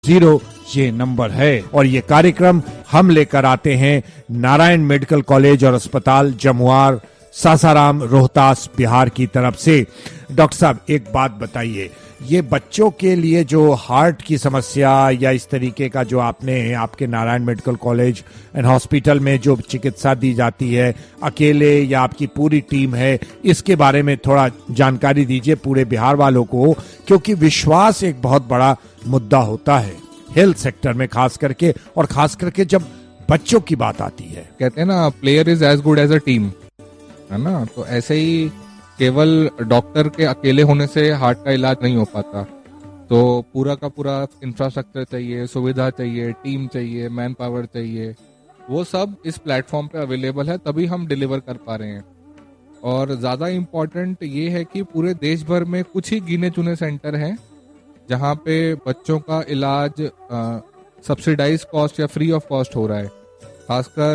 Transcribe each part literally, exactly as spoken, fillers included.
Zero ये number है और ये कार्यक्रम हम लेकर आते हैं नारायण मेडिकल कॉलेज और अस्पताल जमुआर सासाराम रोहतास बिहार की तरफ से। डॉक्टर साहब एक बात बताइए, ये बच्चों के लिए जो हार्ट की समस्या या इस तरीके का जो आपने आपके Narayan medical college and hospital में जो चिकित्सा दी जाती है, अकेले या आपकी पूरी टीम है, इसके बारे में थोड़ा जानकारी दीजिए पूरे बिहार वालों को, क्योंकि विश्वास एक बहुत बड़ा मुद्दा होता है हेल्थ सेक्टर में, खास करके और खास करके जब बच्चों की बात आती है। कहते हैं ना, player is as good as a team, है ना। तो ऐसे ही केवल डॉक्टर के अकेले होने से हार्ट का इलाज नहीं हो पाता, तो पूरा का पूरा इंफ्रास्ट्रक्चर चाहिए, सुविधा चाहिए, टीम चाहिए, मैन पावर चाहिए। वो सब इस प्लेटफॉर्म पे अवेलेबल है, तभी हम डिलीवर कर पा रहे हैं। और ज़्यादा इम्पोर्टेंट ये है कि पूरे देश भर में कुछ ही गिने चुने सेंटर हैं जहाँ पे बच्चों का इलाज सब्सिडाइज कॉस्ट या फ्री ऑफ कॉस्ट हो रहा है। खासकर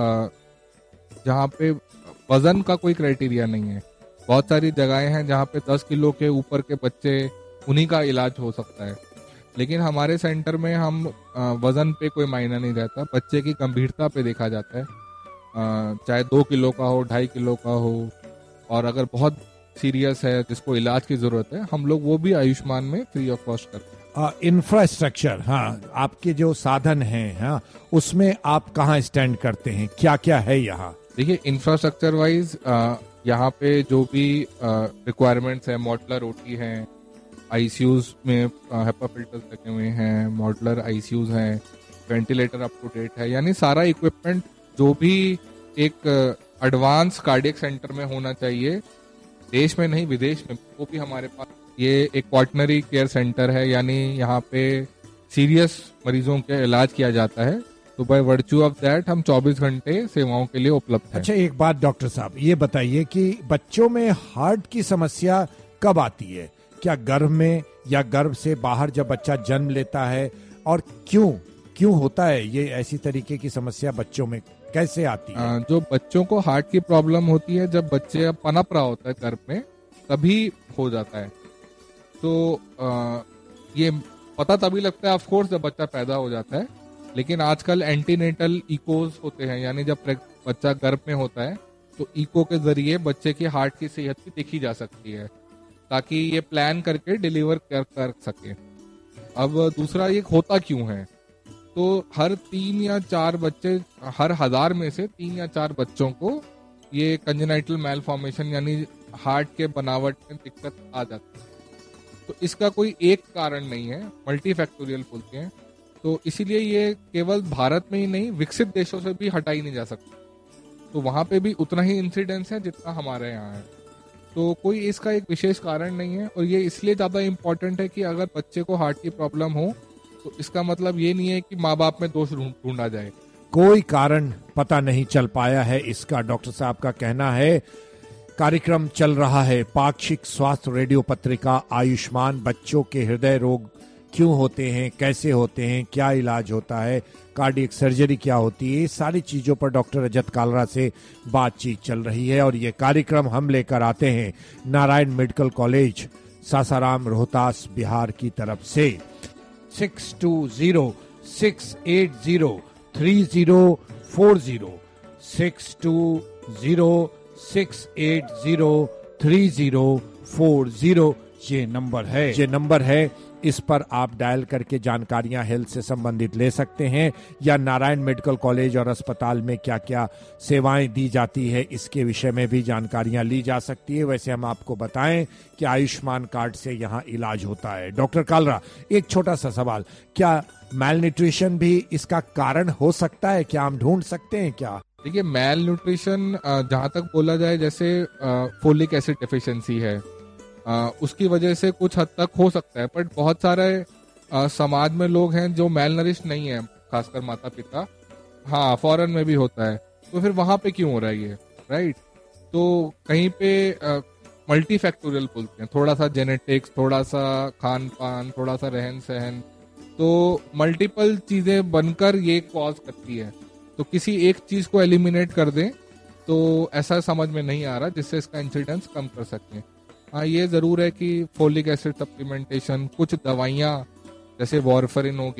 जहाँ पे वजन का कोई क्राइटेरिया नहीं है। बहुत सारी जगहें हैं जहाँ पे दस किलो के ऊपर के बच्चे, उन्हीं का इलाज हो सकता है, लेकिन हमारे सेंटर में हम वजन पे कोई मायना नहीं रहता, बच्चे की गंभीरता पे देखा जाता है। चाहे दो किलो का हो, ढाई किलो का हो, और अगर बहुत सीरियस है जिसको इलाज की जरूरत है, हम लोग वो भी आयुष्मान में फ्री ऑफ कॉस्ट करते हैं। इंफ्रास्ट्रक्चर, हाँ, आपके जो साधन हैं, हाँ, उसमें आप कहाँ स्टैंड करते हैं, क्या क्या है यहाँ? देखिए, इंफ्रास्ट्रक्चर वाइज यहाँ पे जो भी रिक्वायरमेंट्स है, मॉडुलर ओटी हैं, आईसीयूज में हेपा फिल्टर्स लगे हुए हैं, मॉडुलर आईसीयूज हैं, वेंटिलेटर अप टू डेट है, यानी सारा इक्विपमेंट जो भी एक एडवांस कार्डियक सेंटर में होना चाहिए, देश में नहीं विदेश में, वो भी हमारे पास। ये एक क्वाटरनरी केयर सेंटर है, यानी यहाँ पे सीरियस मरीजों का इलाज किया जाता है, तो बाय वर्च्यू ऑफ दैट हम चौबीस घंटे सेवाओं के लिए उपलब्ध हैं। अच्छा, एक बात डॉक्टर साहब ये बताइए कि बच्चों में हार्ट की समस्या कब आती है? क्या गर्भ में या गर्भ से बाहर जब बच्चा जन्म लेता है, और क्यों क्यों होता है ये ऐसी तरीके की समस्या बच्चों में कैसे आती है? जो बच्चों को हार्ट की प्रॉब्लम होती है जब बच्चे पनप रहा होता है गर्भ में, तभी हो जाता है। तो आ, ये पता तभी लगता है ऑफ कोर्स जब बच्चा पैदा हो जाता है, लेकिन आजकल एंटीनेटल इकोज होते हैं, यानी जब बच्चा गर्भ में होता है तो इको के जरिए बच्चे की हार्ट की सेहत की देखी जा सकती है, ताकि ये प्लान करके डिलीवर कर, कर सके। अब दूसरा, ये होता क्यों है? तो हर तीन या चार बच्चे, हर हजार में से तीन या चार बच्चों को ये कंजेनाइटल मैलफॉर्मेशन यानी हार्ट के बनावट में दिक्कत आ जाती है। तो इसका कोई एक कारण नहीं है, मल्टीफैक्टोरियल बोलते हैं। तो इसीलिए ये केवल भारत में ही नहीं, विकसित देशों से भी हटाई नहीं जा सकती। तो वहाँ पे भी उतना ही इंसिडेंस है जितना हमारे यहाँ है। तो कोई इसका एक विशेष कारण नहीं है, और ये इसलिए ज़्यादा इम्पोर्टेंट है कि अगर बच्चे को हार्ट की प्रॉब्लम हो तो इसका मतलब ये नहीं है कि माँ बाप में दोष ढूंढा जाए। कोई कारण पता नहीं चल पाया है इसका, डॉक्टर साहब का कहना है। कार्यक्रम चल रहा है पाक्षिक स्वास्थ्य रेडियो पत्रिका आयुष्मान। बच्चों के हृदय रोग क्यों होते हैं, कैसे होते हैं, क्या इलाज होता है, कार्डियक सर्जरी क्या होती है, सारी चीजों पर डॉक्टर रजत कालरा से बातचीत चल रही है। और ये कार्यक्रम हम लेकर आते हैं नारायण मेडिकल कॉलेज सासाराम रोहतास बिहार की तरफ से। Six to zero six eight zero three zero four zero six to zero six eight zero three zero four zero ये नंबर है ये नंबर है इस पर आप डायल करके जानकारियां हेल्थ से संबंधित ले सकते हैं, या नारायण मेडिकल कॉलेज और अस्पताल में क्या क्या सेवाएं दी जाती है इसके विषय में भी जानकारियां ली जा सकती है। वैसे हम आपको बताएं कि आयुष्मान कार्ड से यहाँ इलाज होता है। डॉक्टर कालरा, एक छोटा सा सवाल, क्या मैल न्यूट्रिशन भी इसका कारण हो सकता है? क्या हम ढूंढ सकते हैं क्या? देखिए, मैल न्यूट्रिशन जहाँ तक बोला जाए, जैसे फोलिक एसिड डेफिशिएंसी है, आ, उसकी वजह से कुछ हद तक हो सकता है, बट बहुत सारे आ, समाज में लोग हैं जो मैल नरिश नहीं है, खासकर माता पिता। हाँ, फॉरेन में भी होता है, तो फिर वहां पे क्यों हो रहा है ये, राइट? तो कहीं पे मल्टी फैक्टोरियल बोलते हैं, थोड़ा सा जेनेटिक्स, थोड़ा सा खान पान, थोड़ा सा रहन सहन, तो मल्टीपल चीजें बनकर ये कॉज करती है। तो किसी एक चीज को एलिमिनेट कर दें तो ऐसा समझ में नहीं आ रहा जिससे इसका इंसिडेंस कम कर सकें। हाँ, ये जरूर है कि फोलिक एसिड सप्लीमेंटेशन, कुछ दवाइयाँ जैसे वॉरफरिन हो